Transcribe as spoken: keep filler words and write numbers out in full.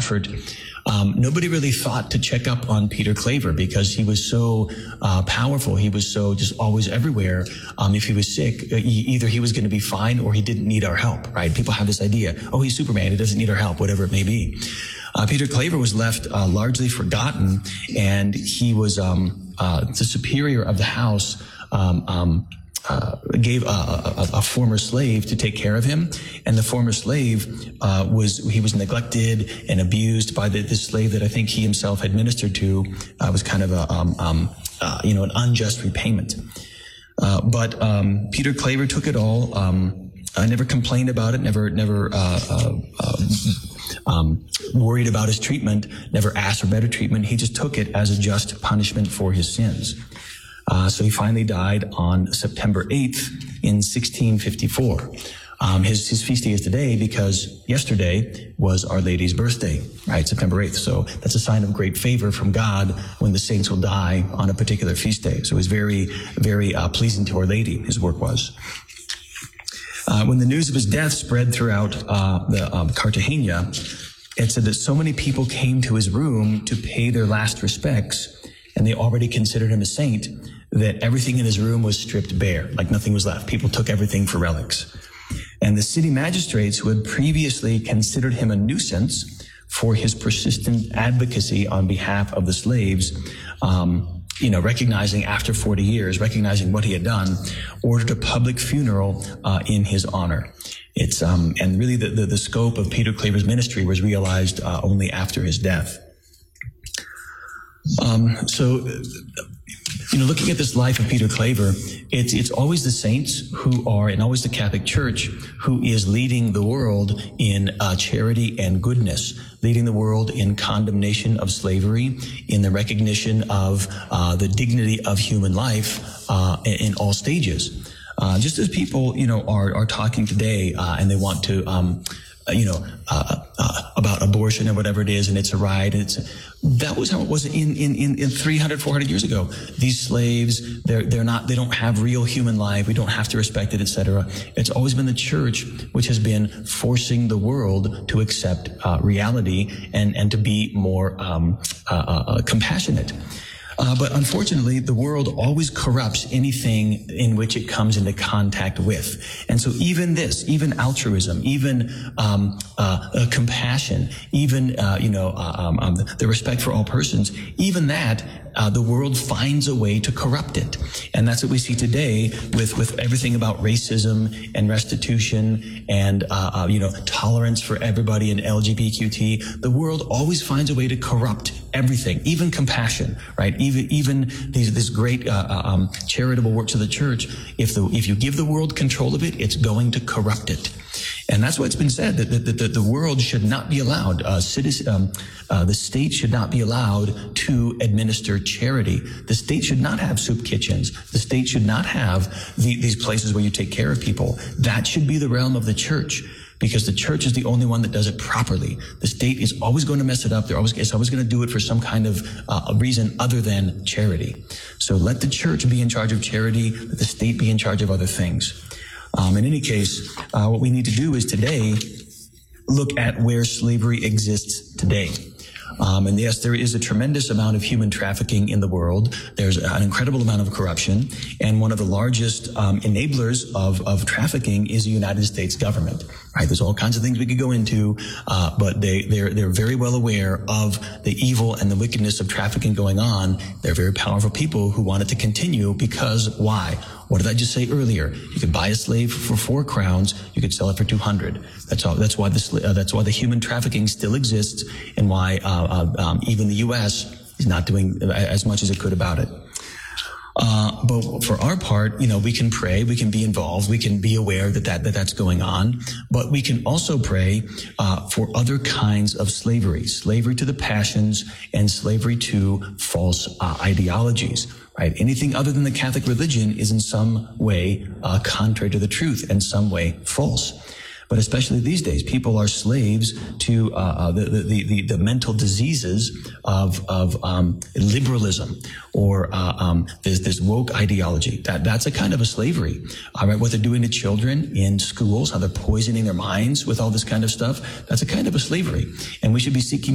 effort, um, nobody really thought to check up on Peter Claver because he was so uh, powerful. He was so just always everywhere. Um, if he was sick, uh, either he was going to be fine or he didn't need our help, right? People have this idea, oh, he's Superman, he doesn't need our help, whatever it may be. Uh, Peter Claver was left uh, largely forgotten, and he was um, uh, the superior of the house. Um, um, Uh, gave a, a, a former slave to take care of him, and the former slave uh, was he was neglected and abused by the, the slave that I think he himself had ministered to. Uh, was kind of a um, um, uh, you know an unjust repayment. Uh, but um, Peter Claver took it all. Um, I never complained about it. Never never uh, uh, uh, um, worried about his treatment. Never asked for better treatment. He just took it as a just punishment for his sins. Uh, so he finally died on September eighth in sixteen fifty-four. Um, his, his feast day is today because yesterday was Our Lady's birthday, right? September eighth. So that's a sign of great favor from God when the saints will die on a particular feast day. So it was very, very uh, pleasing to Our Lady, his work was. Uh, when the news of his death spread throughout uh, the um, Cartagena, it said that so many people came to his room to pay their last respects, and they already considered him a saint, that everything in his room was stripped bare, like nothing was left. People took everything for relics. And the city magistrates, who had previously considered him a nuisance for his persistent advocacy on behalf of the slaves, um, you know, recognizing after forty years, recognizing what he had done, ordered a public funeral uh, in his honor. It's um, and really the, the, the scope of Peter Claver's ministry was realized uh, only after his death. Um, so, you know, looking at this life of Peter Claver, it's, it's always the saints who are, and always the Catholic Church, who is leading the world in uh, charity and goodness, leading the world in condemnation of slavery, in the recognition of uh, the dignity of human life uh, in, in all stages. Uh, just as people, you know, are, are talking today uh, and they want to, um, uh, you know, uh, uh, about abortion or whatever it is, and it's a right, and it's, that was how it was in, in, in, in three hundred, four hundred years ago. These slaves, they're, they're not, they don't have real human life. We don't have to respect it, et cetera. It's always been the church which has been forcing the world to accept uh, reality and, and to be more um, uh, uh, compassionate. Uh, but unfortunately, the world always corrupts anything in which it comes into contact with. And so even this, even altruism, even um, uh, uh, compassion, even, uh, you know, uh, um, um, the respect for all persons, even that, uh, the world finds a way to corrupt it. And that's what we see today with, with everything about racism and restitution and, uh, uh, you know, tolerance for everybody and L G B T Q. The world always finds a way to corrupt everything, even compassion, right? Even even these this great uh, um, charitable works of the church. If the if you give the world control of it, it's going to corrupt it, and that's why it's been said that that, that the world should not be allowed. Uh, citizen, um, uh, the state should not be allowed to administer charity. The state should not have soup kitchens. The state should not have the, these places where you take care of people. That should be the realm of the church, because the church is the only one that does it properly. The state is always going to mess it up. They're always, it's always going to do it for some kind of uh, reason other than charity. So let the church be in charge of charity, let the state be in charge of other things. Um, in any case, uh, what we need to do is today look at where slavery exists today. Um, and yes, there is a tremendous amount of human trafficking in the world. There's an incredible amount of corruption. And one of the largest um, enablers of, of trafficking is the United States government. Right? There's all kinds of things we could go into, uh, but they, they're, they're very well aware of the evil and the wickedness of trafficking going on. They're very powerful people who want it to continue because why? What did I just say earlier? You could buy a slave for four crowns. You could sell it for two hundred. That's all. That's why the uh, that's why the human trafficking still exists, and why uh, uh, um, even the U S is not doing as much as it could about it. Uh, but for our part, you know, we can pray, we can be involved, we can be aware that, that, that that's going on, but we can also pray, uh, for other kinds of slavery, slavery to the passions and slavery to false uh, ideologies, right? Anything other than the Catholic religion is in some way, uh, contrary to the truth, in some way false. But especially these days, people are slaves to uh, uh, the, the, the, the mental diseases of, of um, liberalism or uh, um, this, this woke ideology. That, that's a kind of a slavery. All right, what they're doing to children in schools, how they're poisoning their minds with all this kind of stuff, that's a kind of a slavery. And we should be seeking